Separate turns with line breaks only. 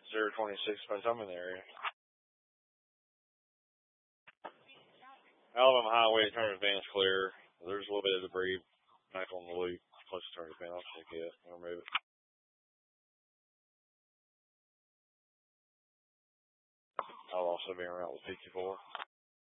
026 by the time I'm in the area. Alabama Highway, turn advance clear. There's a little bit of debris back on the loop. Close to turn advance. I'll take it and remove it. I'll also be en route with 54.